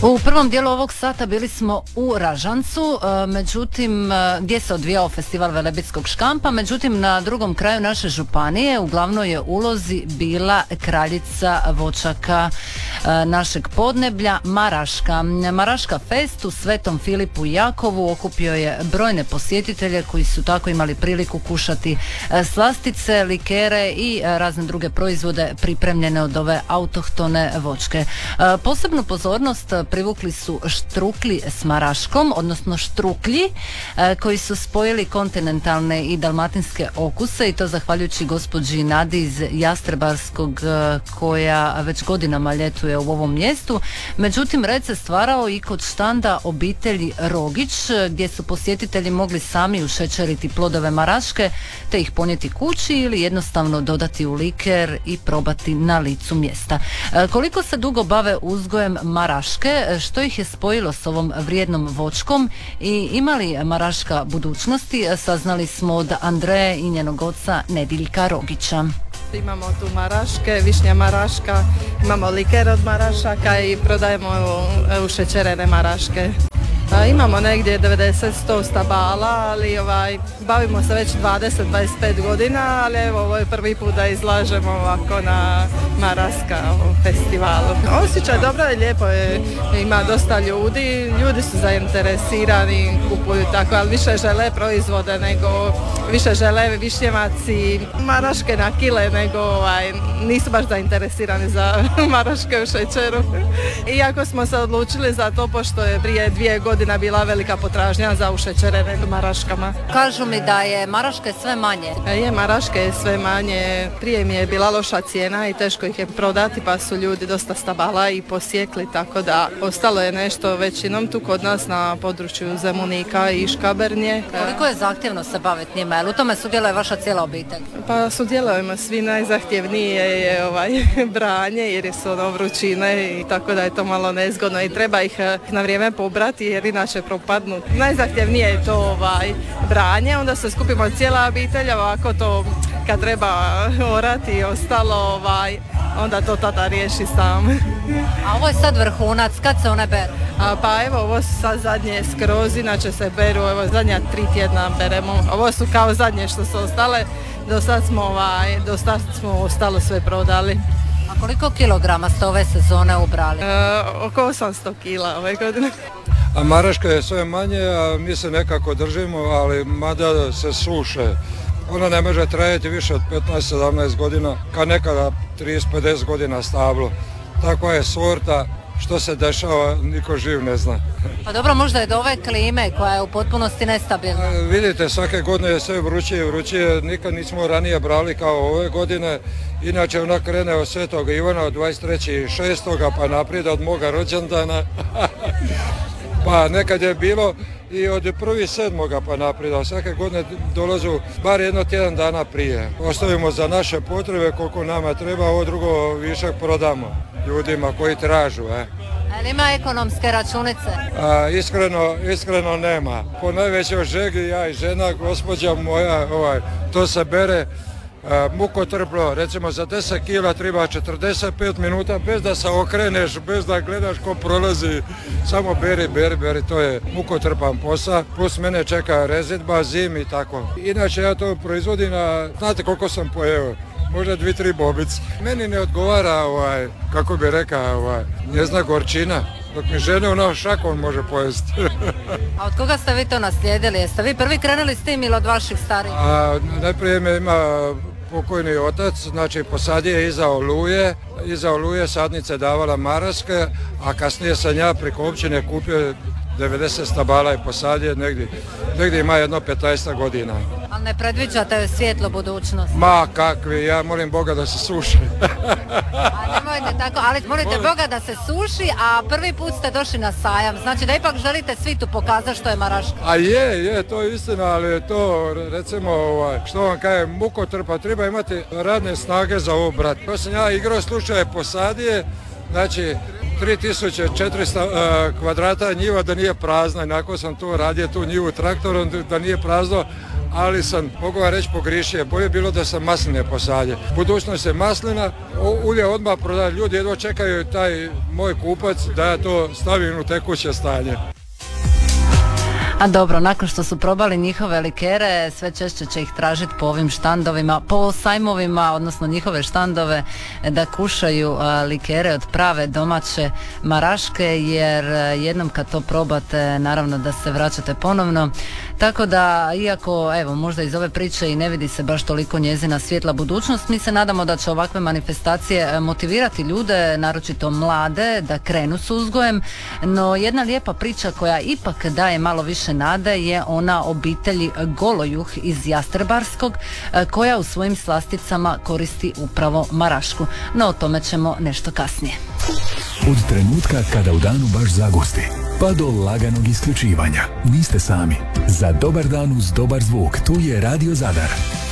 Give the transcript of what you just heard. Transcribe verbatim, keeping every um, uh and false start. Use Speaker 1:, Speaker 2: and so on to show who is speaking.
Speaker 1: U prvom dijelu ovog sata bili smo u Ražancu, međutim gdje se odvijao festival velebitskog škampa, međutim na drugom kraju naše županije u glavnoj je ulozi bila kraljica voćaka našeg podneblja, Maraška. Maraška fest u Svetom Filipu i Jakovu okupio je brojne posjetitelje koji su tako imali priliku kušati slastice, likere i razne druge proizvode pripremljene od ove autohtone voćke. Posebnu pozornost privukli su štrukli s maraškom, odnosno štruklji, koji su spojili kontinentalne i dalmatinske okuse i to zahvaljujući gospođi Nadi iz Jastrebarskog koja već godinama ljetuje u ovom mjestu. Međutim, red se stvarao i kod štanda obitelji Rogić, gdje su posjetitelji mogli sami ušećeriti plodove maraške te ih ponijeti kući ili jednostavno dodati u liker i probati na licu mjesta. Koliko se dugo bave uzgojem maraške, što ih je spojilo s ovom vrijednom voćkom i ima li maraška budućnosti, saznali smo od Andreje i njenog oca Nediljka Rogića.
Speaker 2: Imamo tu maraške, višnja maraška, imamo liker od marašaka i prodajemo ušećerene maraške. Imamo negdje devedeset do sto stabala, ali ovaj, bavimo se već dvadeset do dvadeset pet godina, ali evo ovo je prvi put da izlažemo ovako na Maraska festivalu. Osjećaj dobro je, lijepo je, ima dosta ljudi, ljudi su zainteresirani, kupuju tako, ali više žele proizvode nego, više žele višnjevaci maraške na kile nego ovaj, nisu baš zainteresirani za maraške u šećeru. Iako smo se odlučili za to, pošto je prije dvije godina bila velika potražnja za ušećerenim maraškama.
Speaker 1: Kažu mi da je maraške sve manje.
Speaker 2: Je, maraške je sve manje. Prije mi je bila loša cijena i teško ih je prodati, pa su ljudi dosta stabala i posjekli, tako da ostalo je nešto većinom tu kod nas na području Zemunika i Škabernje.
Speaker 1: Koliko je zahtjevno se baviti njima? Jel u tome sudjeluje vaša cijela obitelj?
Speaker 2: Pa sudjelujemo svi, najzahtjevnije je ovaj branje jer su ono vrućine i tako da je to malo nezgodno i treba ih na vrijeme pobrati jer inače propadnu. Najzahtjevnije je to ovaj branje, onda se skupimo cijela obitelj, ovako to kad treba orati i ostalo, ovaj, onda to tata riješi sam.
Speaker 1: A ovo je sad vrhunac, kad se one beru?
Speaker 2: A, pa evo, ovo su sad zadnje skroz, inače se beru, evo zadnja tri tjedna beremo. Ovo su kao zadnje što su ostale, do sad smo, ovaj, do sad smo ostalo sve prodali.
Speaker 1: A koliko kilograma ste ove sezone ubrali?
Speaker 2: E, oko osamsto kila ove godine.
Speaker 3: A maraška je sve manje, a mi se nekako držimo, ali mada se suše. Ona ne može trajati više od petnaest do sedamnaest godina, kad nekada trideset do pedeset godina stablo. Takva je sorta, što se dešava, niko živ ne zna.
Speaker 1: Pa dobro, možda je do ove klime koja je u potpunosti nestabilna.
Speaker 3: E, vidite, svake godine je sve vrućije i vrućije, nikad nismo ranije brali kao ove godine. Inače ona krene od Svetog Ivana od dvadeset trećeg šestog pa naprijed od moga rođendana. Pa nekad je bilo i od prvog sedmoga pa naprijed, a svake godine dolazu bar jedno tjedan dana prije. Ostavimo za naše potrebe koliko nama treba, ovo drugo višak prodamo ljudima koji tražu. Eh.
Speaker 1: Ali ima ekonomske računice?
Speaker 3: A, iskreno, iskreno nema. Po najvećoj žegi ja i žena, gospođa moja, ovaj, to se bere mukotrpno, recimo za deset kila treba četrdeset pet minuta bez da se okreneš, bez da gledaš ko prolazi, samo beri, beri, beri, to je mukotrpan posao, plus mene čeka rezidba, zim i tako. Inače ja to proizvodim na, znate koliko sam pojeo, možda dvi, tri bobice. Meni ne odgovara, ovaj, kako bi rekao, ovaj, njezna gorčina. Dok mi žene ono šakom može pojesti.
Speaker 1: A od koga ste vi to naslijedili? Jeste vi prvi krenuli s tim ili od vaših starijih?
Speaker 3: A, najprije me ima pokojni otac, znači posadio je iza oluje, iza oluje sadnice davala maraske, a kasnije sam ja preko općine kupio devedeset stabala i posadio, negdje, negdje ima jedno petnaest godina.
Speaker 1: Ali ne predviđate svjetlo budućnost?
Speaker 3: Ma kakvi, ja molim Boga da se suši.
Speaker 1: A nemojte tako, ali molite Boga da se suši, a prvi put ste došli na sajam, znači da ipak želite svitu pokazati što je maraška.
Speaker 3: A je, je, to je istina, ali je to, recimo, ovaj, što vam kaže, mukotrpa, treba imati radne snage za ovo, brat. To sam ja igrao slučaje posadije, znači, tri tisuće četiristo uh, kvadrata njiva da nije prazna, inako sam to radio tu njivu traktorom da nije prazno, ali sam, mogu vam reći, pogriješio. Bolje bilo da sam masline posadio. Budućnost je maslina, ulje odmah prodaje. Ljudi jedva čekaju taj moj kupac da ja to stavim u tekuće stanje.
Speaker 1: A dobro, nakon što su probali njihove likere, sve češće će ih tražiti po ovim štandovima, po sajmovima, odnosno njihove štandove, da kušaju a, likere od prave domaće maraške, jer jednom kad to probate, naravno da se vraćate ponovno. Tako da, iako, evo, možda iz ove priče i ne vidi se baš toliko njezina svjetla budućnost, mi se nadamo da će ovakve manifestacije motivirati ljude, naročito mlade, da krenu s uzgojem. No, jedna lijepa priča koja ipak daje malo više nade je ona obitelji Golojuh iz Jastrebarskog, koja u svojim slasticama koristi upravo marašku. No, o tome ćemo nešto kasnije.
Speaker 4: Od trenutka kada u danu baš zagusti, pa do laganog isključivanja, niste sami. Za dobar dan uz dobar zvuk, tu je Radio Zadar.